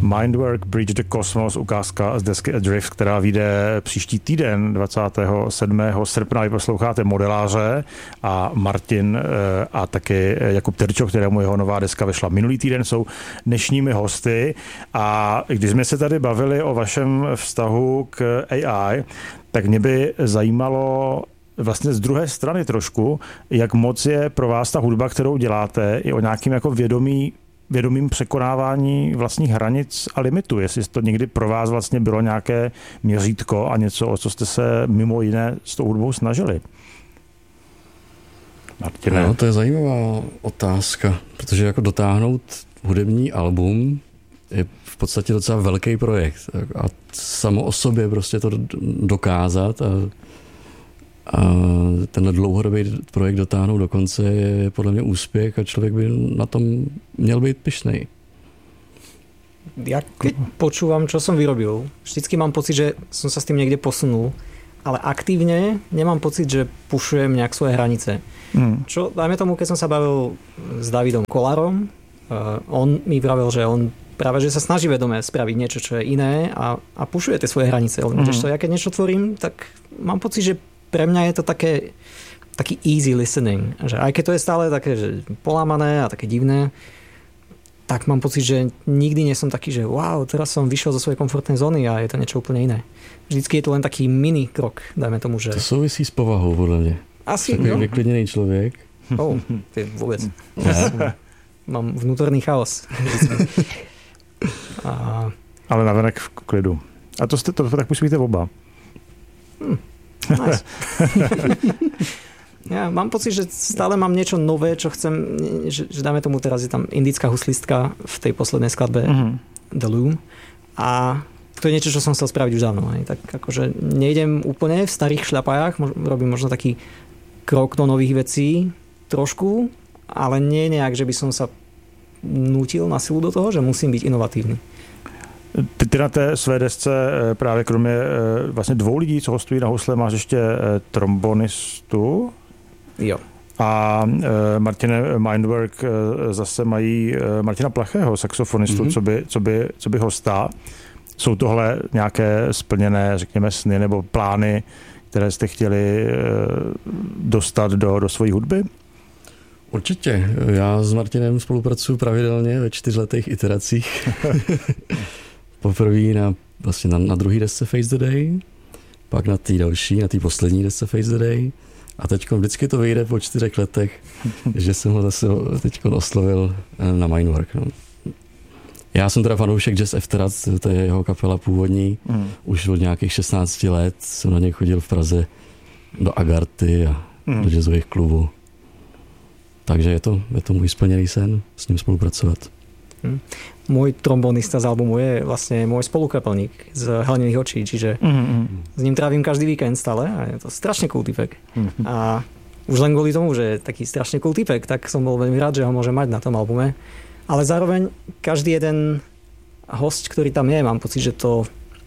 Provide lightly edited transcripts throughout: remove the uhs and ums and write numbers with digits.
Mindwork Bridge the Cosmos, ukázka z desky Adrift, která vyjde příští týden 27. srpna. Vy posloucháte Modeláře a Martin a taky Jakub Terčo, kterému jeho nová deska vyšla minulý týden, jsou dnešními hosty. A když jsme se tady bavili o vašem vztahu k AI, tak mě by zajímalo vlastně z druhé strany trošku, jak moc je pro vás ta hudba, kterou děláte, i o nějakým jako vědomým překonávání vlastních hranic a limitů. Jestli to někdy pro vás vlastně bylo nějaké měřítko a něco, o co jste se mimo jiné s tou hudbou snažili. Martine. No, to je zajímavá otázka, protože jako dotáhnout hudební album je v podstatě docela velký projekt a samo o sobě prostě to dokázat a tenhle dlouhodobý projekt dotáhnout do konce je podle mě úspěch a člověk by na tom měl být pyšnej. Ja keď počúvam, čo som vyrobil, vždycky mám pocit, že som sa s tým niekde posunul, ale aktívne nemám pocit, že pušujem nejak svoje hranice. Čo, dajme tomu, keď som sa bavil s Davidom Kolárom, on mi vravel, že on práve že sa snaží vedome spraviť niečo, čo je iné a pušuje tie svoje hranice. Ja keď niečo tvorím, tak mám pocit, že pre mňa je to taký easy listening. Že aj keď to je stále také že polámané a také divné, tak mám pocit, že nikdy nie som taký, že wow, teraz som vyšiel zo svojej komfortnej zóny a je to niečo úplne iné. Vždycky je to len taký mini krok, dajme tomu, že... To souvisí s povahou, podľa mňa. Asi, jo. Takový vyklidnený človek. Ty vôbec. Mám vnútorný chaos. Ale navenek v klidu. A to tak působíte oba. Nice. Ja mám pocit, že stále mám niečo nové, čo chcem, že dáme tomu teraz, je tam indická huslistka v tej poslednej skladbe The Loom a to je niečo, čo som chcel spraviť už dávno. Tak akože nejdem úplne v starých šľapajách, robím možno taký krok do nových vecí trošku, ale nie nejak, že by som sa nutil na silu do toho, že musím byť inovatívny. Ty na té své desce právě kromě vlastně 2 lidí, co hostují na husle, máš ještě trombonistu. Jo. A Martine Mindwork zase mají Martina Plachého, saxofonistu, co by hosta. Jsou tohle nějaké splněné, řekněme, sny nebo plány, které jste chtěli dostat do svojí hudby? Určitě. Já s Martinem spolupracuju pravidelně ve 4letých iteracích. Poprvé na druhé desce Face the Day, pak na té další, na té poslední desce Face the Day a teď vždycky to vyjde po 4 letech, že jsem ho zase teď oslovil na Mindwork. No. Já jsem teda fanoušek Jazz After, to je jeho kapela původní, už od nějakých 16 let jsem na něj chodil v Praze do Agarty a do jazzových klubů. Takže je to můj splněný sen s ním spolupracovat. Môj trombonista z albumu je vlastne môj spolukapelník z Helených očí, čiže s ním trávim každý víkend stále a je to strašne cool typek. A už len kvôli tomu, že je taký strašne cool typek, tak som bol veľmi rád, že ho môžem mať na tom albume. Ale zároveň každý jeden host, ktorý tam je, mám pocit, že to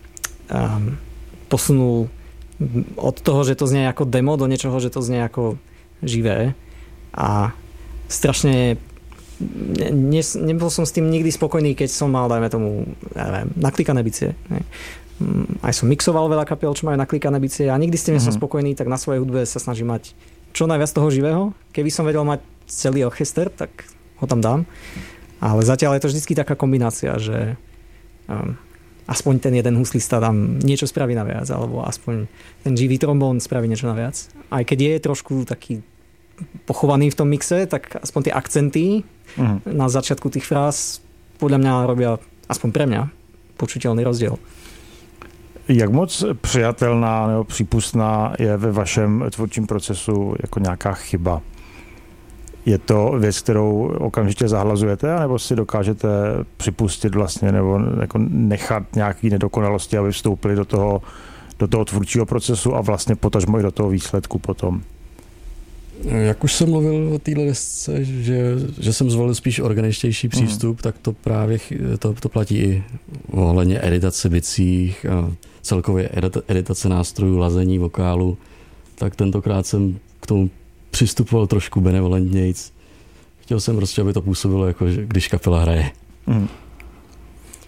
posunul od toho, že to znie ako demo do niečoho, že to znie ako živé. A strašne nebol som s tým nikdy spokojný, keď som mal, dajme tomu, naklikané bicie. Aj som mixoval veľa kapiel, čo majú naklikané bicie a nikdy s tým som spokojný, tak na svojej hudbe sa snažím mať čo najviac toho živého. Keby som vedel mať celý orchester, tak ho tam dám. Ale zatiaľ je to vždycky taká kombinácia, že aspoň ten jeden huslista tam niečo spraví naviac, alebo aspoň ten živý trombón spraví niečo naviac. Aj keď je trošku taký pochovaný v tom mixe, tak aspoň tie akcenty na začiatku tých fráz podľa mňa robia, aspoň pre mňa, počuteľný rozdiel. Jak moc přijatelná nebo přípustná je ve vašem tvorčím procesu jako nějaká chyba? Je to věc, kterou okamžitě zahlazujete, anebo si dokážete připustit vlastně nebo jako nechat nějaké nedokonalosti, aby vstoupili do toho tvůrčího procesu a vlastně potažmo i do toho výsledku potom? Jak už jsem mluvil o téhle desce, že jsem zvolil spíš organičtější přístup, tak to právě to platí i ohledně editace bicích a celkově editace nástrojů, lazení, vokálu. Tak tentokrát jsem k tomu přistupoval trošku benevolentnějc. Chtěl jsem prostě, aby to působilo jako když kapela hraje.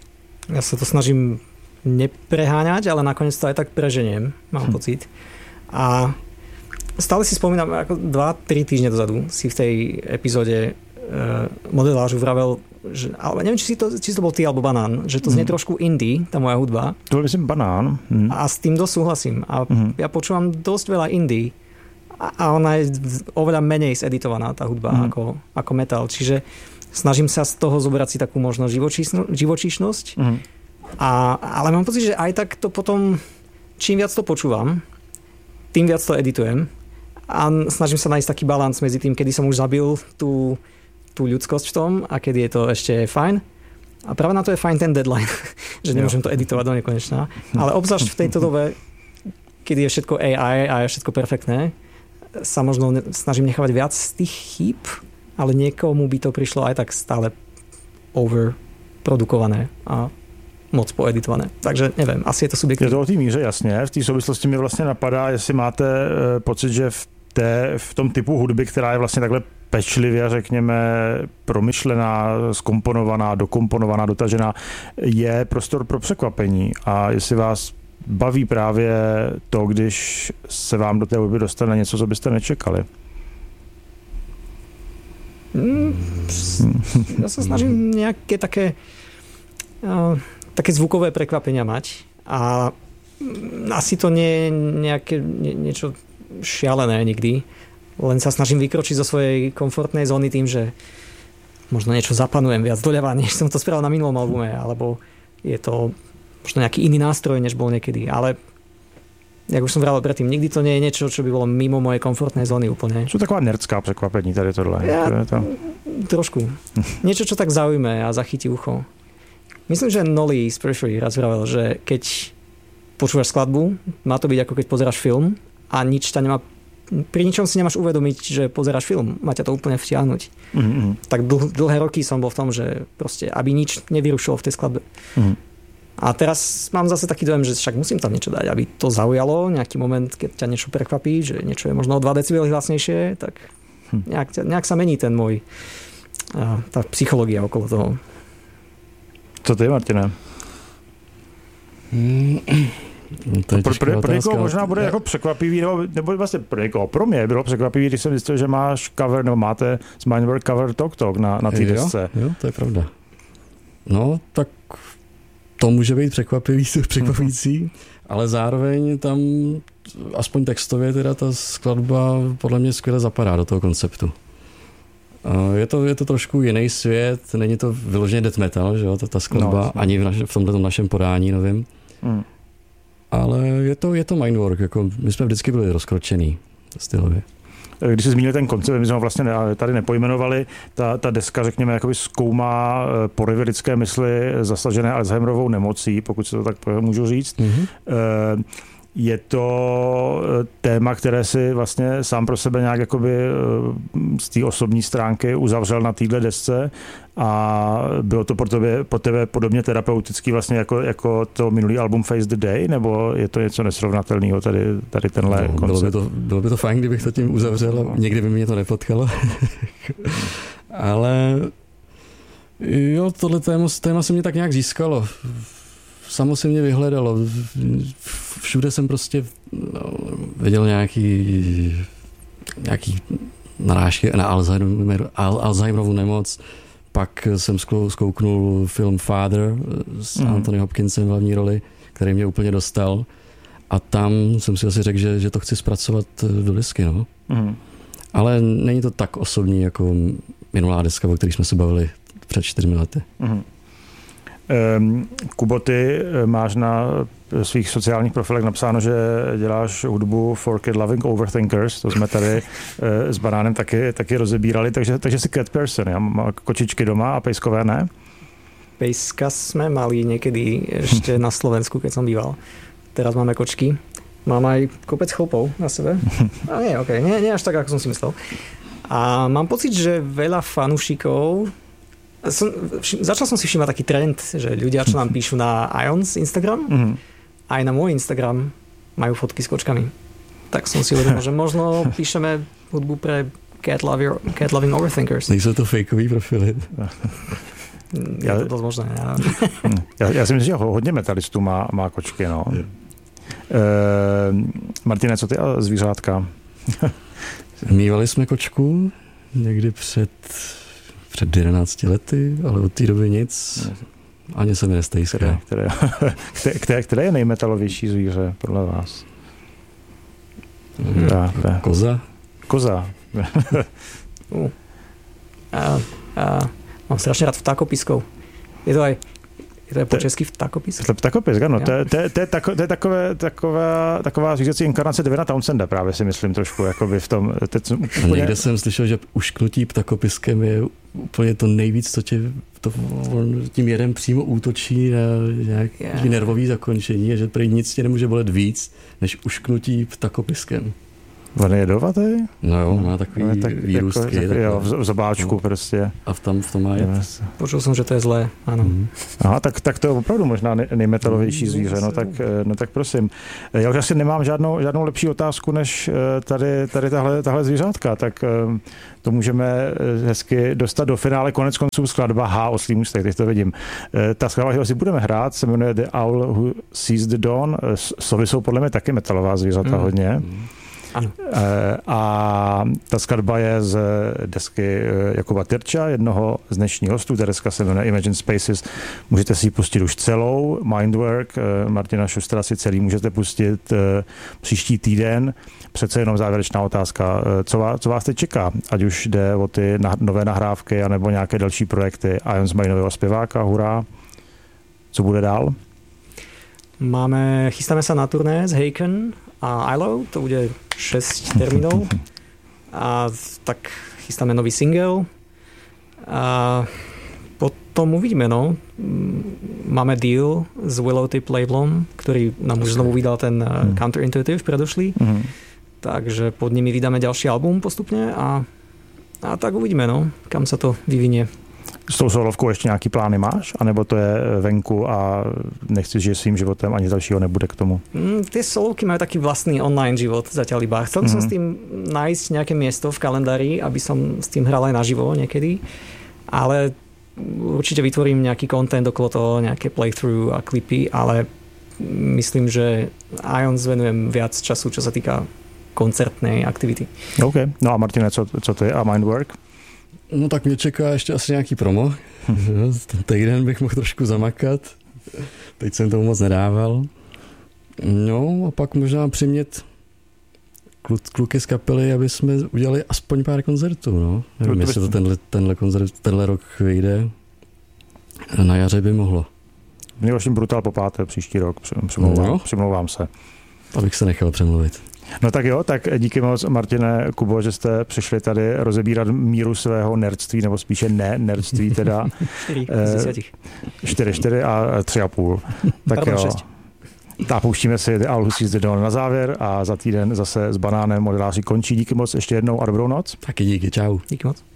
Ja sa to snažím nepreháňať, ale nakoniec to aj tak preženiem, mám pocit. A stále si spomínam, ako 2-3 týždne dozadu si v tej epizóde modelážu vravel, že, ale neviem, či to bol ty alebo Banán, že to znie trošku indie, tá moja hudba. To je myslím Banán. A s tým dosť súhlasím. A ja počúvam dosť veľa indie a ona je oveľa menej zeditovaná, tá hudba, ako metal. Čiže snažím sa z toho zobrať si takú možno živočíšnosť. Ale mám pocit, že aj tak to potom, čím viac to počúvam, tým viac to editujem a snažím sa nájsť taký balans medzi tým, kedy som už zabil tú ľudskosť v tom a kedy je to ešte fajn. A práve na to je fajn ten deadline, že nemôžem to editovať do nekonečna. Ale obzvlášť v tejto dobe, kedy je všetko AI a je všetko perfektné, sa možno snažím nechávať viac z tých chýb, ale niekomu by to prišlo aj tak stále overprodukované a moc poeditované. Takže nevím, asi je to subjektivní. Je to o té míře, jasně. V té souvislosti mi vlastně napadá, jestli máte pocit, že v tom typu hudby, která je vlastně takhle pečlivě, řekněme, promyšlená, zkomponovaná, dokomponovaná, dotažená, je prostor pro překvapení. A jestli vás baví právě to, když se vám do té hudby dostane něco, co byste nečekali. Ja sa snažím nejaké také zvukové prekvapenia mať a asi to nie je nejaké niečo šialené nikdy, len sa snažím vykročiť zo svojej komfortnej zóny tým, že možno niečo zapanujem viac doľava, než som to spravil na minulom albume, alebo je to možno nejaký iný nástroj, než bol niekedy, ale jak už som vravil predtým, nikdy to nie je niečo, čo by bolo mimo mojej komfortnej zóny úplne. Sú taková nerdská překvapení tady tohle. Trošku. Niečo, čo tak zaujme a zachytí ucho. Myslím, že Nolly z Periphery raz vravel, že keď počúvaš skladbu, má to byť ako keď pozeráš film a nič ťa nemá, pri ničom si nemáš uvedomiť, že pozeráš film. Má ťa to úplne vtiahnuť. Tak dlhé roky som bol v tom, že proste, aby nič nevyrušilo v tej skladbe. A teraz mám zase taký dojem, že však musím tam niečo dať, aby to zaujalo, nejaký moment, keď ťa niečo prekvapí, že niečo je možno o 2 decibely hlasnejšie, tak nejak sa mení ten môj tá psychológia okolo toho. Co ty, Martine? Pro někoho možná bude jako překvapivý, nebo vlastně pro mě bylo překvapivý, když jsem zjistil, že máš cover, nebo máte z Mindwork cover Tok Tok na té desce. Jo, to je pravda. No, tak to může být překvapující, ale zároveň tam aspoň textově teda ta skladba podle mě skvěle zapadá do toho konceptu. Je to trošku jiný svět, není to vyloženě death metal, že jo, ta skladba, ani v tomto našem podání novým. Ale je to Mindwork, jako my jsme vždycky byli rozkročený stylově. Když jsi zmínil ten koncept, my jsme ho vlastně tady nepojmenovali, ta deska, řekněme, jakoby zkoumá poryvy lidské mysli zasažené Alzheimerovou nemocí, pokud se to tak můžu říct. Je to téma, které si vlastně sám pro sebe nějak jakoby z té osobní stránky uzavřel na téhle desce a bylo to pro tebe podobně terapeutický vlastně jako to minulý album Face the Day, nebo je to něco nesrovnatelného tady tenhle koncept? Bylo by to fajn, kdybych to tím uzavřel, někdy by mě to nepotkalo. Ale jo, tohle téma se mě tak nějak získalo. Samo se mě vyhledalo. Všude jsem prostě viděl nějaký narážky na Alzheimerovu nemoc. Pak jsem zkouknul film Father s Anthony Hopkinsem v hlavní roli, který mě úplně dostal. A tam jsem si asi řekl, že to chci zpracovat do desky. No. Ale není to tak osobní jako minulá deska, o které jsme se bavili před 4 lety. Kubo, ty máš na svých sociálních profilech napsáno, že děláš hudbu for cat loving overthinkers, to jsme tady s Banánem taky rozebírali, takže jsi cat person, ja? Má kočičky doma a pejskové ne? Pejska sme mali niekedy ešte na Slovensku, keď som býval. Teraz máme kočky. Mám aj kopec chlpov na sebe. A nie až tak, ako som si myslel. A mám pocit, že veľa fanúšikov začal som si všímať taký trend, že ľudia, čo nám píšu na Ions Instagram, aj na môj Instagram majú fotky s kočkami. Tak som si uvedomil, že možno píšeme hudbu pre cat loving overthinkers. Nejsou to fejkový profily. Je to dost možné. Já si myslím, že hodně metalistů má kočky. No. Martine, co ty a zvířátka? Mívali jsme kočku někdy před 11 lety, ale od té doby nic. Ani se mi nestejská. Které je nejmetalovější zvíře podle vás? Koza. Koza. Mám strašně rád vtákopiskov. Je to po česky vtákopisk? Ptakopisk, ano. To je taková zvířecí inkarnace Devina Townsenda, právě si myslím trošku. Jakoby v tom, Někde jsem slyšel, že ušknutí ptakopiskem je úplně to nejvíc, co tě tím jedem přímo útočí na nějaký nervový zakončení a že prý nic tě nemůže bolet víc, než ušknutí ptakopiskem. On je jedovatý? No jo, má takový výrůstky. Jo, v zabáčku prostě. A v tom má jed. Počul jsem, že to je zlé, ano. Aha, tak to je opravdu možná nejmetalovější zvíře, no tak prosím. Já už asi nemám žádnou lepší otázku, než tady tahle zvířátka, tak to můžeme hezky dostat do finále. Konec konců skladba H, Oslí můstek, teď to vidím. Ta skladba, kterou si budeme hrát, se jmenuje The Owl Who Sees the Dawn. Sovy jsou podle mě taky metalová zvířata hodně. Ano. A ta skladba je z desky Jakuba Tyrča, jednoho z dnešních hostů. Ta deska se jmenuje Imagine Spaces. Můžete si ji pustit už celou. Mindwork, Martina Šustra si celý můžete pustit příští týden. Přece jenom závěrečná otázka. Co vás teď čeká? Ať už jde o ty nové nahrávky, anebo nějaké další projekty. Ions mají nového zpěváka, hurá. Co bude dál? Chystáme sa na turné z Haken a ILO, to bude 6 termínov a tak chystáme nový single a potom uvidíme, no. Máme deal s Willow Tip labelom, ktorý nám už znovu vydal ten Counterintuitive predošlý, takže pod nimi vydáme ďalší album postupne a tak uvidíme, no, kam sa to vyvinie. S tou solovkou ještě nějaký plány máš? A nebo to je venku a nechci žít svým životem, ani dalšího nebude k tomu? Tie solovky majú taký vlastný online život zatiaľ iba. Chcel som s tým nájsť nejaké miesto v kalendári, aby som s tým hral aj naživo niekedy. Ale určite vytvorím nejaký content okolo toho, nejaké playthrough a klipy, ale myslím, že Ions venujem viac času, čo sa týka koncertnej aktivity. OK. No a Martine, co to je a Mindwork? No tak mě čeká ještě asi nějaký promo. Ten týden bych mohl trošku zamakat. Teď jsem tomu moc nedával. No a pak možná přimět kluky z kapely, aby jsme udělali aspoň pár koncertů. No. Nevím, jestli to tenhle rok vyjde. Na jaře by mohlo. Měl Brutal po 5. příští rok. Přemlouvám se. Abych se nechal přemluvit. No tak jo, tak díky moc, Martine, Kubo, že jste přišli tady rozebírat míru svého nerdství, nebo spíše nerdství teda. 4 a 3,5. Tak jo. Tak pouštíme si The Owl Who Sees the Dawn na závěr a za týden zase s Banánem modeláři končí. Díky moc ještě jednou a dobrou noc. Taky díky, čau. Díky moc.